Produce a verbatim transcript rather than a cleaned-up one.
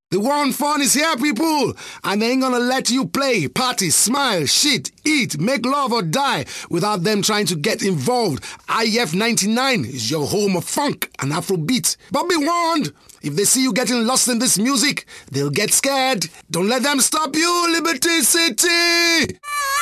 The one fun is here, people, and they ain't gonna let you play, party, smile, shit, eat, make love or die without them trying to get involved. I F ninety-nine is your home of funk and Afrobeat. But be warned, if they see you getting lost in this music, they'll get scared. Don't let them stop you, Liberty City!